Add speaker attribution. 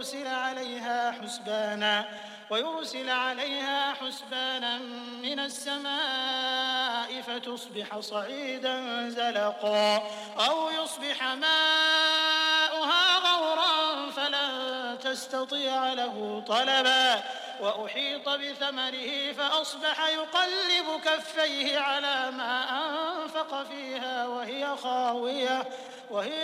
Speaker 1: ويرسل عليها حسبانا من السماء فتصبح صعيدا زلقا أو يصبح ماؤها غورا فلن تستطيع له طلبا وأحيط بثمره فأصبح يقلب كفيه على ما أنفق فيها وهي